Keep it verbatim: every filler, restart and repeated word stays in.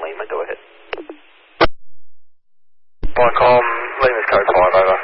Lima, go ahead. Mike, um, Lima's code five over.